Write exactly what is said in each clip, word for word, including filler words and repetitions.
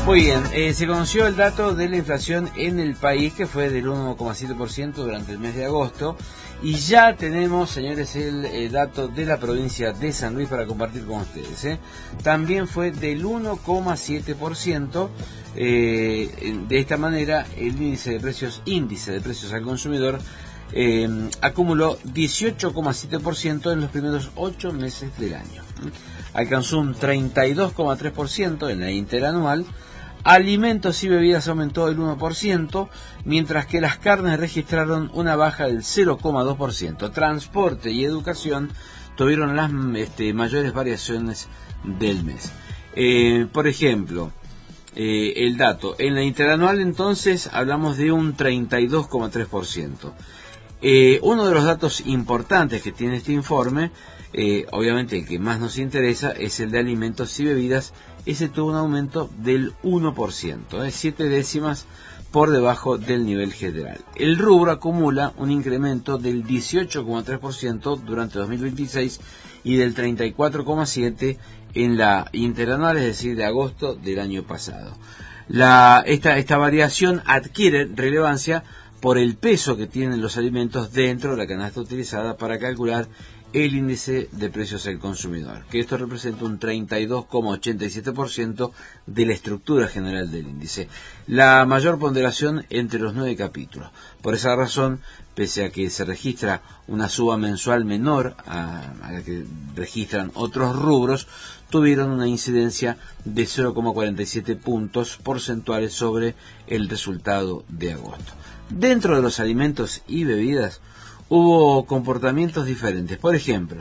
Muy bien, eh, se conoció el dato de la inflación en el país, que fue del uno coma siete por ciento durante el mes de agosto, y ya tenemos, señores, el eh, dato de la provincia de San Luis para compartir con ustedes. ¿eh? También fue del uno coma siete por ciento. Eh, de esta manera, el índice de precios, índice de precios al consumidor, eh, acumuló dieciocho coma siete por ciento en los primeros ocho meses del año. Alcanzó un treinta y dos coma tres por ciento en la interanual. Alimentos y bebidas aumentó el uno por ciento, mientras que las carnes registraron una baja del cero coma dos por ciento. Transporte y educación tuvieron las este, mayores variaciones del mes. Eh, por ejemplo, eh, el dato en la interanual, entonces hablamos de un treinta y dos coma tres por ciento. Eh, uno de los datos importantes que tiene este informe, eh, obviamente el que más nos interesa, es el de alimentos y bebidas. Ese tuvo un aumento del uno por ciento, es siete décimas por debajo del nivel general. El rubro acumula un incremento del dieciocho coma tres por ciento durante dos mil veintiséis y del treinta y cuatro coma siete por ciento en la interanual, es decir, de agosto del año pasado. La, esta, esta variación adquiere relevancia por el peso que tienen los alimentos dentro de la canasta utilizada para calcular el índice de precios al consumidor, que esto representa un treinta y dos coma ochenta y siete por ciento de la estructura general del índice, la mayor ponderación entre los nueve capítulos. Por esa razón, pese a que se registra una suba mensual menor a, a la que registran otros rubros, tuvieron una incidencia de cero coma cuarenta y siete puntos porcentuales sobre el resultado de agosto. Dentro de los alimentos y bebidas, hubo comportamientos diferentes. Por ejemplo,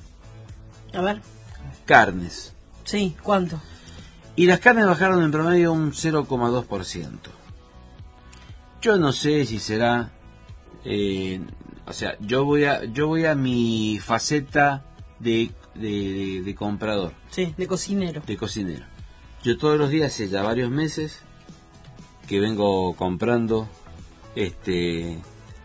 a ver, carnes. Sí, ¿cuánto? Y las carnes bajaron en promedio un cero coma dos por ciento. Yo no sé si será, eh, o sea, yo voy a yo voy a mi faceta de, de, de, de comprador. Sí, de cocinero. De cocinero. Yo todos los días, hace ya varios meses, que vengo comprando, este...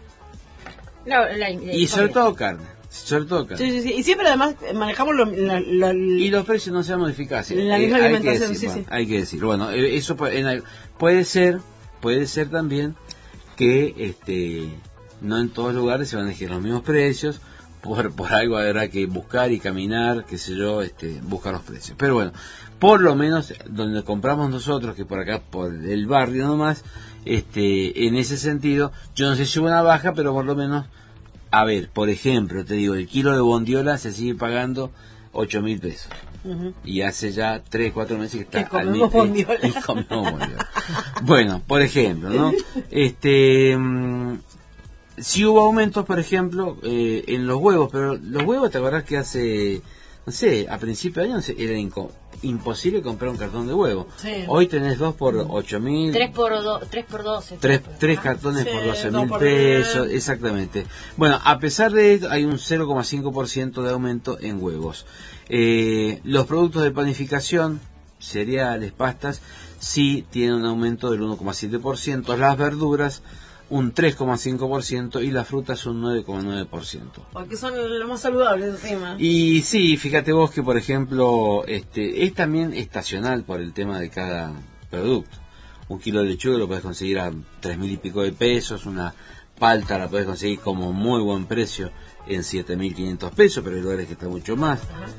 La, la, la, y sobre todo carne, sobre todo carne. Sí, sí, sí. Y siempre además manejamos lo, la, la, y los precios no se han modificado. La misma eh, alimentación, hay que decir, sí, bueno, sí. Hay que decir, bueno, eso puede, puede ser, puede ser también que este no en todos lugares se van a elegir los mismos precios, por, por algo habrá que buscar y caminar, qué sé yo, este, buscar los precios. Pero bueno, por lo menos donde compramos nosotros, que por acá, por el barrio nomás, este, en ese sentido, yo no sé si hubo una baja, pero por lo menos, a ver, por ejemplo, te digo, el kilo de bondiola se sigue pagando ocho mil pesos. Uh-huh. Y hace ya tres, cuatro meses que está que comemos bondiola. Y comemos bondiola. Bueno, por ejemplo, ¿no? Este, mmm, sí hubo aumentos, por ejemplo, eh, en los huevos, pero los huevos, ¿te acordás que hace, no sé, a principio de año era inco- imposible comprar un cartón de huevo? Sí. Hoy tenés dos por ocho mil. Tres por, do, tres por doce. Tres, tres cartones sí, por doce mil por pesos, diez. Exactamente. Bueno, a pesar de esto, hay un cero coma cinco por ciento de aumento en huevos. Eh, los productos de panificación, cereales, pastas, sí tienen un aumento del uno coma siete por ciento. Las verduras, un tres coma cinco por ciento, y las frutas un nueve coma nueve por ciento. Porque son los más saludables encima. Y sí, fíjate vos que, por ejemplo, este es también estacional por el tema de cada producto. Un kilo de lechuga lo puedes conseguir a tres mil y pico de pesos, una palta la puedes conseguir como muy buen precio en siete mil quinientos pesos, pero hay lugares que está mucho más.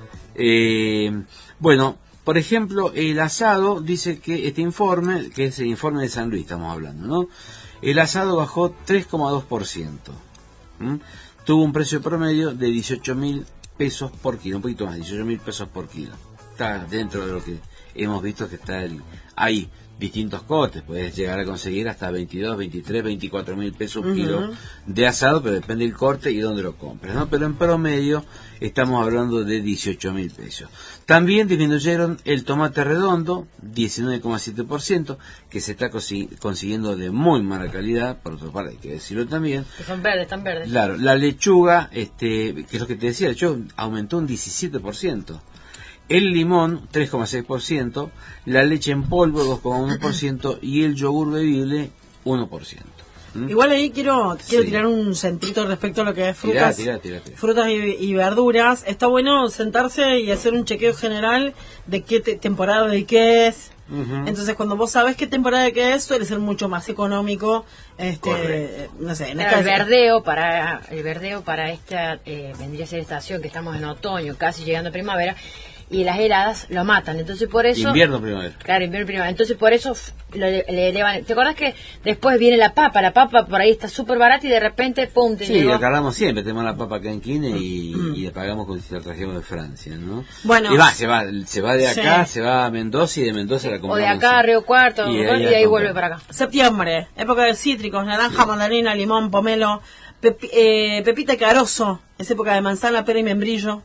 Eh, bueno, por ejemplo, el asado, dice que este informe, que es el informe de San Luis, estamos hablando, ¿no? El asado bajó tres coma dos por ciento. ¿Mm? Tuvo un precio promedio de dieciocho mil pesos por kilo, un poquito más, dieciocho mil pesos por kilo. Está dentro de lo que hemos visto que está el, hay distintos cortes, puedes llegar a conseguir hasta veintidós, veintitrés, veinticuatro mil pesos un kilo uh-huh. de asado, pero depende del corte y dónde lo compres, ¿no? Pero en promedio estamos hablando de dieciocho mil pesos. También disminuyeron el tomate redondo, diecinueve coma siete por ciento, que se está consi- consiguiendo de muy mala calidad, por otra parte hay que decirlo también. Que son verdes, están verdes. Claro, la lechuga, este, que es lo que te decía, la lechuga aumentó un diecisiete por ciento. El limón, tres coma seis por ciento, la leche en polvo, dos coma uno por ciento, y el yogur bebible, uno por ciento. ¿Mm? Igual ahí quiero quiero Sí. tirar un centrito respecto a lo que es Tirá, frutas, tirá, tirá, tirá. frutas y, y verduras. Está bueno sentarse y hacer un chequeo general de qué te- temporada de qué es. Ujú. Entonces, cuando vos sabes qué temporada de qué es, suele ser mucho más económico. Este, Correcto. no sé, en Claro, el este- verdeo para el verdeo para esta eh, vendría a ser estación que estamos en otoño, casi llegando a primavera, y las heladas lo matan. Entonces por eso Invierno, primavera. Claro, invierno y primavera. Entonces por eso f- lo le, le elevan. ¿Te acuerdas que después viene la papa? La papa por ahí está súper barata y de repente pum, te Sí, llegó. acá hablamos siempre, tenemos la papa acá en Quine y, y le pagamos como si la trajéramos de Francia, ¿no? Bueno. Y va, se va, se va de acá, Sí. se va a Mendoza y de Mendoza la O compramos. de acá a Río Cuarto, Y y, de ahí y la ahí compramos. vuelve para acá. Septiembre, época de cítricos, naranja, mandarina, limón, pomelo, pepi- eh, pepita y carozo, es época de manzana, pera y membrillo.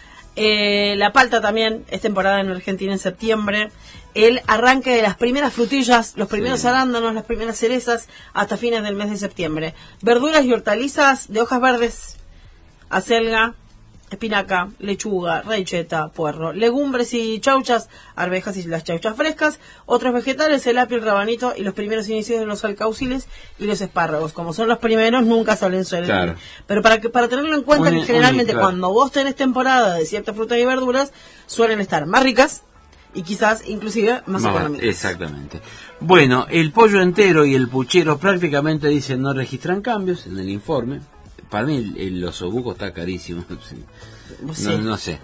Eh, la palta también es temporada en Argentina en septiembre. El arranque de las primeras frutillas, los primeros Sí. arándanos, las primeras cerezas, hasta fines del mes de septiembre. Verduras y hortalizas de hojas verdes, acelga, espinaca, lechuga, recheta, puerro, legumbres y chauchas, arvejas y las chauchas frescas, otros vegetales, el apio, el rabanito y los primeros inicios de los alcauciles y los espárragos. Como son los primeros, nunca salen suelen. Claro. Pero para que para tenerlo en cuenta, Un- que generalmente un- claro. cuando vos tenés temporada de ciertas frutas y verduras, suelen estar más ricas y quizás inclusive más Más económicas. barato, exactamente. Bueno, el pollo entero y el puchero prácticamente dicen no registran cambios en el informe. Para mí el, el osobuco está carísimo. Sí. Sí. No, no sé.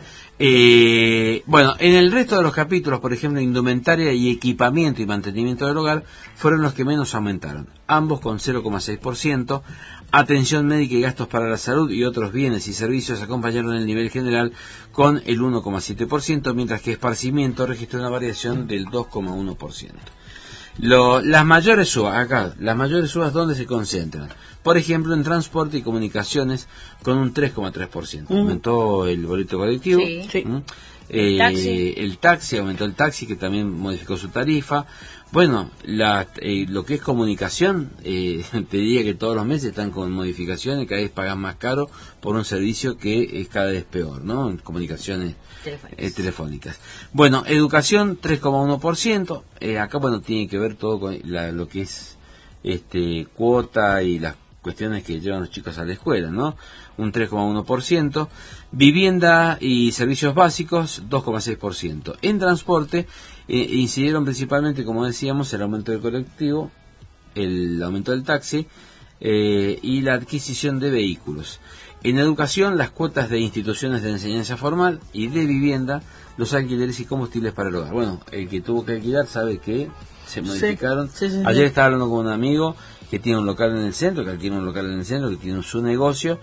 Eh, bueno, en el resto de los capítulos, por ejemplo, indumentaria y equipamiento y mantenimiento del hogar, fueron los que menos aumentaron, ambos con cero coma seis por ciento. Atención médica y gastos para la salud y otros bienes y servicios acompañaron el nivel general con el uno coma siete por ciento, mientras que esparcimiento registró una variación del dos coma uno por ciento. Lo, las mayores subas, acá, las mayores subas, ¿dónde se concentran? Por ejemplo, en transporte y comunicaciones con un tres coma tres por ciento. Mm. Aumentó el boleto colectivo. Sí. Sí. ¿Mm? El Eh, taxi. el taxi, aumentó el taxi, que también modificó su tarifa. Bueno, la, eh, lo que es comunicación, eh, te diría que todos los meses están con modificaciones, cada vez pagan más caro por un servicio que es cada vez peor, ¿no? En comunicaciones Telefónicas. eh, telefónicas. Bueno, educación tres coma uno por ciento. Eh, acá, bueno, tiene que ver todo con la- lo que es este cuota y las cuestiones que llevan los chicos a la escuela, ¿no? Un tres coma uno por ciento. Vivienda y servicios básicos, dos coma seis por ciento. En transporte, eh, incidieron principalmente, como decíamos, el aumento del colectivo, el aumento del taxi eh, y la adquisición de vehículos. En educación, las cuotas de instituciones de enseñanza formal y de vivienda, los alquileres y combustibles para el hogar. Bueno, el que tuvo que alquilar sabe que se modificaron. sí, sí, sí. Ayer estaba hablando con un amigo que tiene un local en el centro, que alquila un local en el centro, que tiene su negocio,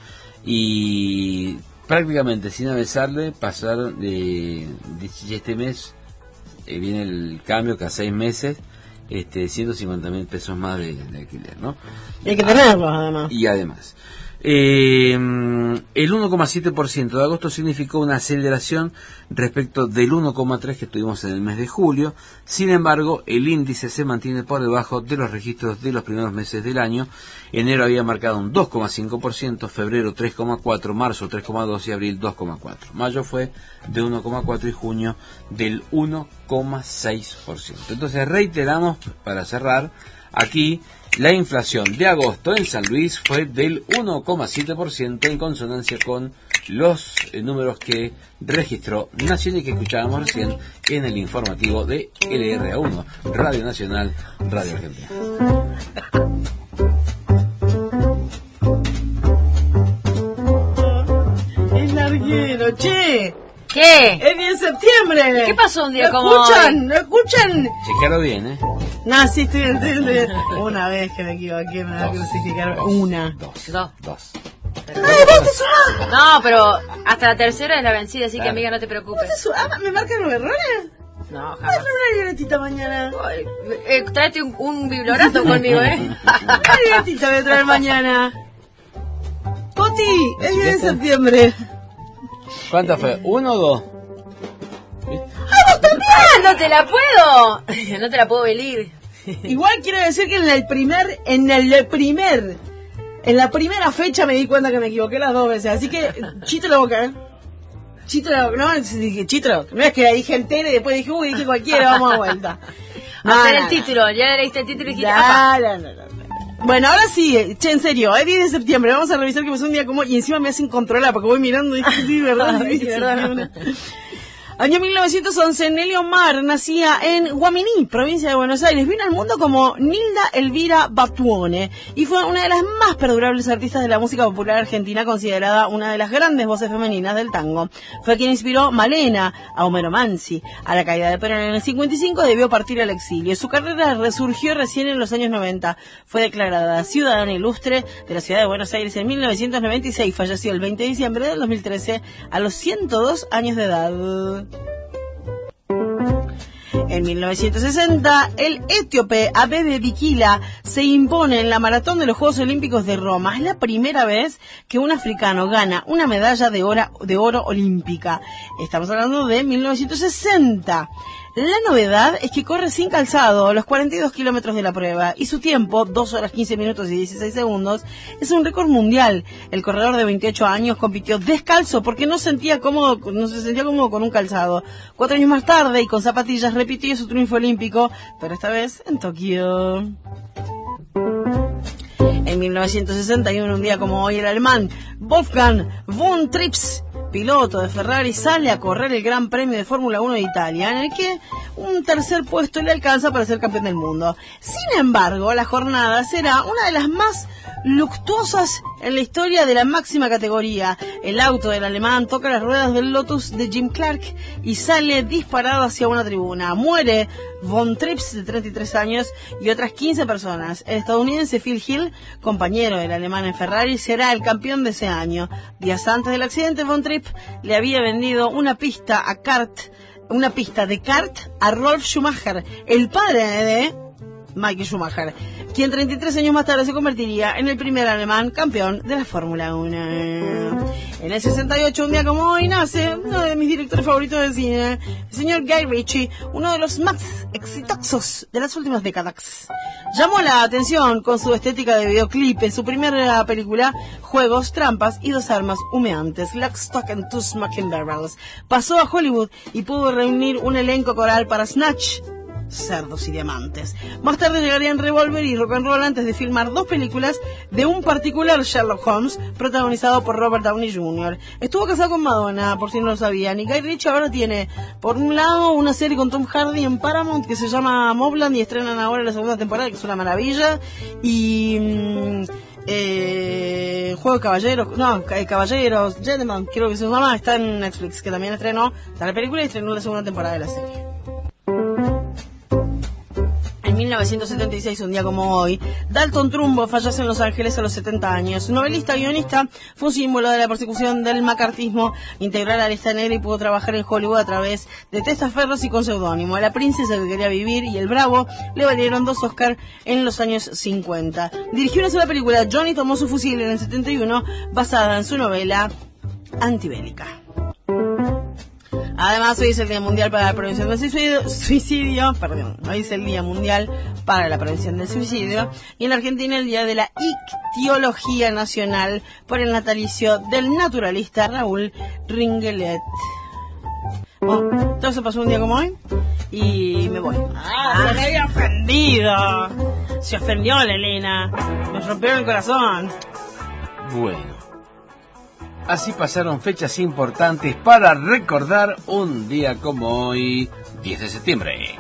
y prácticamente sin avisarle pasaron de, de y este mes eh, viene el cambio que a seis meses este ciento cincuenta mil pesos más de, de alquiler, ¿no? Y hay que tenerlos además. Y además, eh, el uno coma siete por ciento de agosto significó una aceleración respecto del uno coma tres por ciento que tuvimos en el mes de julio. Sin embargo, el índice se mantiene por debajo de los registros de los primeros meses del año. Enero había marcado un dos coma cinco por ciento, febrero tres coma cuatro por ciento, marzo tres coma dos por ciento y abril dos coma cuatro por ciento. Mayo fue de uno coma cuatro por ciento y junio del uno coma seis por ciento. Entonces reiteramos, para cerrar, aquí la inflación de agosto en San Luis fue del uno coma siete por ciento, en consonancia con los eh, números que registró Nación y que escuchábamos recién en el informativo de L R A uno, Radio Nacional, Radio Argentina. El larguero, che. ¿Qué? Es bien septiembre. ¿Qué pasó un día ¿Lo como escuchan? hoy? ¿Lo escuchan? Chequealo bien, ¿eh? No, sí, estoy bien, estoy bien, estoy bien. Una vez que me equivoqué, me va a Dos, crucificar. dos, Una. Dos. Dos. Dos. ¡Ay, vos te sonás! No, pero hasta la tercera es la vencida, así que Claro. amiga, no te preocupes. ¿Vos te sonás? ¿Me marcan los errores? No, Voy a jamás. traer una libretita mañana. Ay, eh, tráete un, un bibliorato conmigo, ¿eh? Una libretita voy a traer mañana. Poti, es día de ¿Chiquete? septiembre. ¿Cuánto fue? ¿Uno o dos? ¡Ah, no te la puedo! No te la puedo venir. Igual quiero decir que en el primer, en el primer, en la primera fecha me di cuenta que me equivoqué las dos veces. Así que, chito la boca, ¿eh? Chito la boca, no, dije chito la boca. No es que la dije entera y después dije, uy, dije cualquiera, vamos a vuelta. No, Hasta no, el no. título, ya leíste el título y dijiste, "Apa". No, no, no, no, no. Bueno, ahora sí, che, en serio, es diez de septiembre, vamos a revisar que pasó un día como, y encima me hacen controlar, porque voy mirando y dije, sí, verdad, Sí, verdad. Año mil novecientos once, Nelly Omar nacía en Guaminí, provincia de Buenos Aires. Vino al mundo como Nilda Elvira Batuone y fue una de las más perdurables artistas de la música popular argentina, considerada una de las grandes voces femeninas del tango. Fue quien inspiró Malena, a Homero Mansi. A la caída de Perón en el cincuenta y cinco debió partir al exilio. Su carrera resurgió recién en los años noventa. Fue declarada ciudadana ilustre de la ciudad de Buenos Aires en mil novecientos noventa y seis. Falleció el veinte de diciembre del dos mil trece a los ciento dos años de edad. En mil novecientos sesenta, el etíope Abebe Bikila se impone en la maratón de los Juegos Olímpicos de Roma. Es la primera vez que un africano gana una medalla de oro, de oro olímpica. Estamos hablando de mil novecientos sesenta. La novedad es que corre sin calzado los cuarenta y dos kilómetros de la prueba y su tiempo, dos horas quince minutos y dieciséis segundos, es un récord mundial. El corredor de veintiocho años compitió descalzo porque no sentía cómodo, no se sentía cómodo con un calzado. Cuatro años más tarde y con zapatillas repitió su triunfo olímpico, pero esta vez en Tokio. En mil novecientos sesenta y uno, un día como hoy, el alemán Wolfgang von Trips, piloto de Ferrari, sale a correr el Gran Premio de Fórmula uno de Italia, en el que un tercer puesto le alcanza para ser campeón del mundo. Sin embargo, la jornada será una de las más luctuosas en la historia de la máxima categoría. El auto del alemán toca las ruedas del Lotus de Jim Clark y sale disparado hacia una tribuna. Muere Von Trips, de treinta y tres años, y otras quince personas. El estadounidense Phil Hill, compañero del alemán en Ferrari, será el campeón de ese año. Días antes del accidente, Von Trips le había vendido una pista a kart, una pista de kart a Rolf Schumacher, el padre de Michael Schumacher, quien treinta y tres años más tarde se convertiría en el primer alemán campeón de la Fórmula uno. En el sesenta y ocho, un día como hoy, nace uno de mis directores favoritos de cine, el señor Guy Ritchie, uno de los más exitosos de las últimas décadas. Llamó la atención con su estética de videoclip en su primera película, Juegos, Trampas y Dos Armas Humeantes, Lock, Stock and Two Smoking Barrels. Pasó a Hollywood y pudo reunir un elenco coral para Snatch, Cerdos y Diamantes. Más tarde llegarían Revolver y Rock and Roll antes de filmar dos películas de un particular Sherlock Holmes protagonizado por Robert Downey junior Estuvo casado con Madonna, por si no lo sabían, y Guy Ritchie ahora tiene, por un lado, una serie con Tom Hardy en Paramount que se llama Mobland y estrenan ahora la segunda temporada, que es una maravilla, y mmm, eh, Juego de Caballeros, no, Caballeros, Gentleman, creo que se llama, está en Netflix, que también estrenó, está la película y estrenó la segunda temporada de la serie. En mil novecientos setenta y seis, un día como hoy, Dalton Trumbo fallece en Los Ángeles a los setenta años. Novelista y guionista, fue un símbolo de la persecución del macartismo, integró la lista negra y pudo trabajar en Hollywood a través de testaferros y con seudónimo. La princesa que quería vivir y El Bravo le valieron dos Oscar en los años cincuenta. Dirigió una sola película, Johnny tomó su fusil, en el setenta y uno, basada en su novela antibélica. Además, hoy es el Día Mundial para la Prevención del Suicidio, suicidio, perdón, hoy es el Día Mundial para la Prevención del Suicidio, y en Argentina el Día de la Ictiología Nacional por el natalicio del naturalista Raúl Ringelet. Bueno, todo eso pasó un día como hoy, y me voy. ¡Ah, se me había ofendido! Se ofendió la Elena, me rompió el corazón. Bueno. Así pasaron fechas importantes para recordar un día como hoy, diez de septiembre.